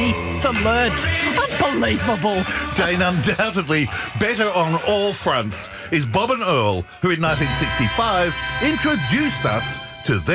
Eddie, the Lurch. Unbelievable. Jane, undoubtedly better on all fronts is Bob and Earl, who in 1965 introduced us to